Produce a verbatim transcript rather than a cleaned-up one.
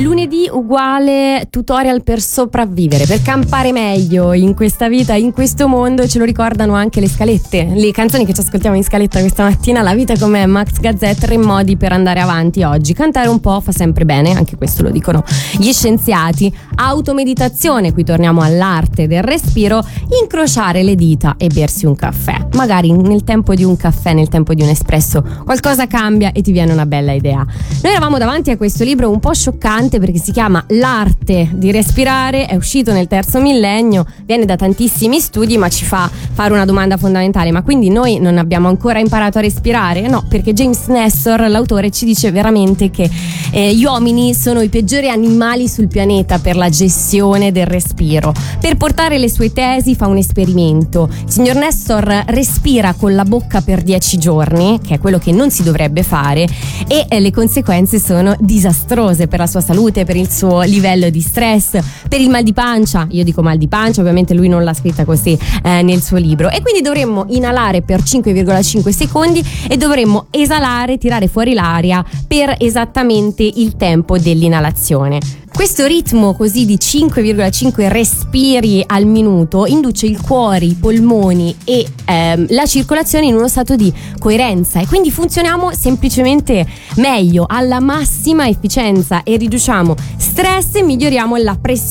Lunedì uguale tutorial per sopravvivere, per campare meglio in questa vita, in questo mondo. Ce lo ricordano anche le scalette, le canzoni che ci ascoltiamo in scaletta questa mattina. La vita com'è, Max Gazzè, tre modi per andare avanti oggi. Cantare un po' fa sempre bene, anche questo lo dicono gli scienziati. Automeditazione, qui torniamo all'arte del respiro. Incrociare le dita e bersi un caffè. Magari nel tempo di un caffè, nel tempo di un espresso, qualcosa cambia e ti viene una bella idea. Noi eravamo davanti a questo libro un po' scioccante perché si chiama L'arte di respirare, è uscito nel terzo millennio, viene da tantissimi studi, ma ci fa fare una domanda fondamentale: ma quindi noi non abbiamo ancora imparato a respirare? No, perché James Nestor, l'autore, ci dice veramente che eh, gli uomini sono i peggiori animali sul pianeta per la gestione del respiro. Per portare le sue tesi fa un esperimento. Il signor Nestor respira con la bocca per dieci giorni, che è quello che non si dovrebbe fare, e eh, le conseguenze sono disastrose per la sua salute, per il suo livello di stress, per il mal di pancia. Io dico mal di pancia, ovviamente lui non l'ha scritta così eh, nel suo libro. E quindi dovremmo inalare per cinque virgola cinque secondi e dovremmo esalare, tirare fuori l'aria per esattamente il tempo dell'inalazione. Questo ritmo così di cinque virgola cinque respiri al minuto induce il cuore, i polmoni e ehm, la circolazione in uno stato di coerenza, e quindi funzioniamo semplicemente meglio, alla massima efficienza, e riduciamo stress e miglioriamo la pressione